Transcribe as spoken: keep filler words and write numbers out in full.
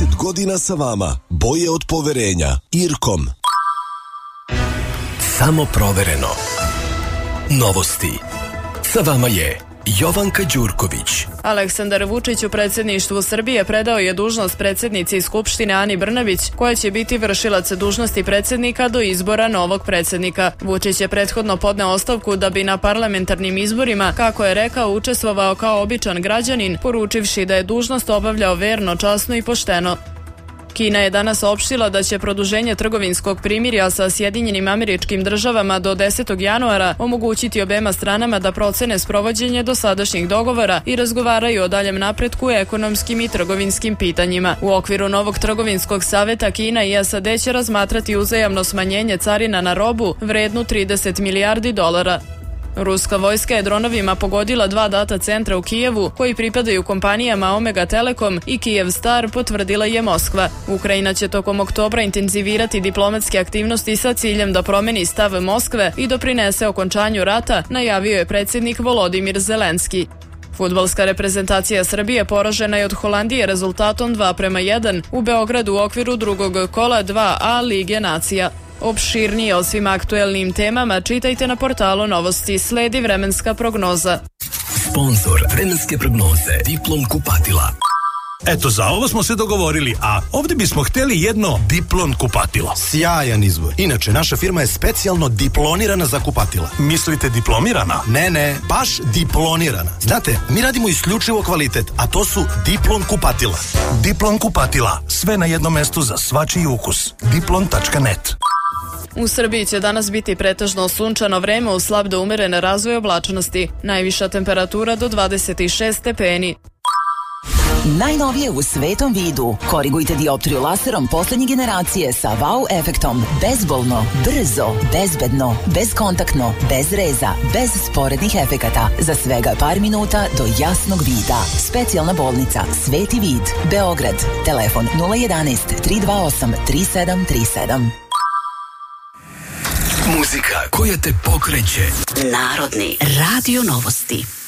trideset godina sa vama. Boje od poverenja. Irkom. Samo provereno. Novosti. Sa vama je Jovanka Đurković. Aleksandar Vučić u predsjedništvu Srbije predao je dužnost predsjednici Skupštine Ani Brnabić, koja će biti vršilac dužnosti predsjednika do izbora novog predsjednika. Vučić je prethodno podneo ostavku da bi na parlamentarnim izborima, kako je rekao, učestvovao kao običan građanin, poručivši da je dužnost obavljao verno, časno i pošteno. Kina je danas saopštila da će produženje trgovinskog primirja sa Sjedinjenim Američkim Državama do desetog januara omogućiti obema stranama da procene sprovođenje dosadašnjih dogovora i razgovaraju o daljem napretku u ekonomskim i trgovinskim pitanjima. U okviru novog trgovinskog saveta Kina i S A D će razmatrati uzajamno smanjenje carina na robu vrednu trideset milijardi dolara. Ruska vojska je dronovima pogodila dva data centra u Kijevu koji pripadaju kompanijama Omega Telekom i Kyivstar, potvrdila je Moskva. Ukrajina će tokom oktobra intenzivirati diplomatske aktivnosti sa ciljem da promeni stav Moskve i doprinese okončanju rata, najavio je predsjednik Volodimir Zelenski. Fudbalska reprezentacija Srbije poražena je od Holandije rezultatom dva prema jedan u Beogradu u okviru drugog kola dva A Lige nacija. Opširnije o svim aktuelnim temama čitajte na portalu Novosti. Sledi vremenska prognoza. Sponzor vremenske prognoze Diplom kupatila. Eto, za ovo smo se dogovorili, a ovdje bismo htjeli jedno Diplon kupatilo. Sjajan izbor. Inače, naša firma je specijalno diplonirana za kupatila. Mislite diplomirana? Ne, ne, baš diplonirana. Znate, mi radimo isključivo kvalitet, a to su Diplon kupatila. Diplon kupatila, sve na jednom mestu za svačiji ukus. diplon tačka net. U Srbiji će danas biti pretežno sunčano vreme uz slab do umeren razvoj oblačnosti. Najviša temperatura do dvadeset šest stepeni. Najnovije u svetom vidu. Korigujte dioptriju laserom poslednje generacije sa wow efektom. Bezbolno, brzo, bezbedno, bezkontaktno, bez reza, bez sporednih efekata. Za svega par minuta do jasnog vida. Specijalna bolnica Sveti vid, Beograd. Telefon nula jedanaest tri dva osam tri sedam tri sedam. Muzika koja te pokreće. Narodni radio novosti.